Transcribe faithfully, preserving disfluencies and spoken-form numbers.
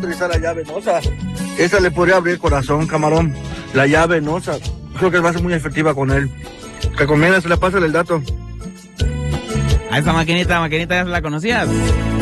utilizar la llave venosa. Esa le podría abrir el corazón, camarón. La llave venosa. Creo que va a ser muy efectiva con él. Recomienda, se le pasa el dato. A esta maquinita, maquinita ya se la conocías.